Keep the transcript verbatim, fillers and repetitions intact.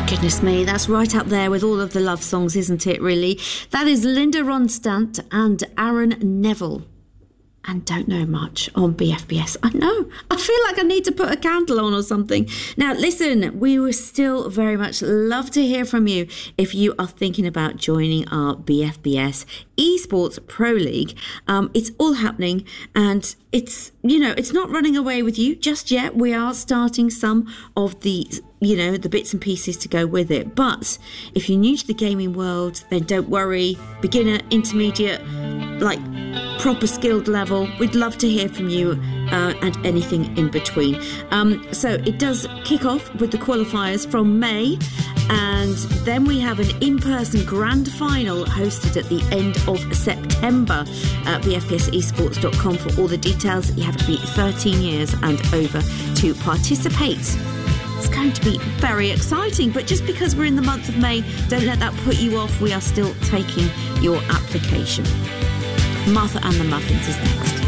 Goodness me, that's right up there with all of the love songs, isn't it, really? That is Linda Ronstadt and Aaron Neville. And Don't Know Much on B F B S. I know, I feel like I need to put a candle on or something. Now, listen, we would still very much love to hear from you if you are thinking about joining our B F B S Esports Pro League. Um, it's all happening, and it's, you know, it's not running away with you just yet. We are starting some of the, you know, the bits and pieces to go with it. But if you're new to the gaming world, then don't worry. Beginner, intermediate, like proper skilled level, we'd love to hear from you, uh, and anything in between. Um, so it does kick off with the qualifiers from May, and then we have an in-person grand final hosted at the end of September at b f p s esports dot com for all the details. You have to be thirteen years and over to participate. It's going to be very exciting, but just because we're in the month of May, don't let that put you off. We are still taking your application. Martha and the Muffins is next.